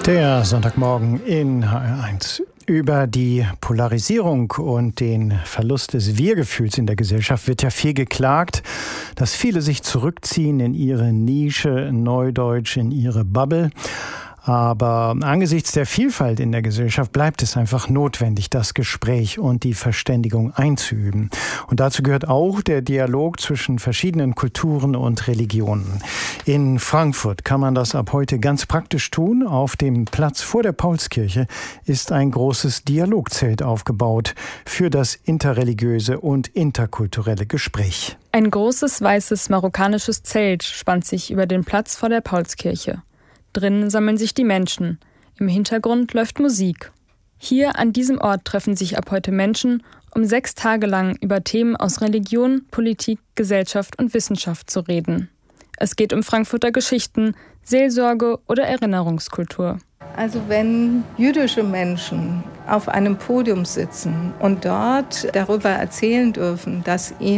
Der Sonntagmorgen in HR1. Über die Polarisierung und den Verlust des Wir-Gefühls in der Gesellschaft wird ja viel geklagt, dass viele sich zurückziehen in ihre Nische, Neudeutsch, in ihre Bubble. Aber angesichts der Vielfalt in der Gesellschaft bleibt es einfach notwendig, das Gespräch und die Verständigung einzuüben. Und dazu gehört auch der Dialog zwischen verschiedenen Kulturen und Religionen. In Frankfurt kann man das ab heute ganz praktisch tun. Auf dem Platz vor der Paulskirche ist ein großes Dialogzelt aufgebaut für das interreligiöse und interkulturelle Gespräch. Ein großes weißes marokkanisches Zelt spannt sich über den Platz vor der Paulskirche. Drinnen sammeln sich die Menschen. Im Hintergrund läuft Musik. Hier an diesem Ort treffen sich ab heute Menschen, um 6 Tage lang über Themen aus Religion, Politik, Gesellschaft und Wissenschaft zu reden. Es geht um Frankfurter Geschichten, Seelsorge oder Erinnerungskultur. Also wenn jüdische Menschen auf einem Podium sitzen und dort darüber erzählen dürfen, dass ihnen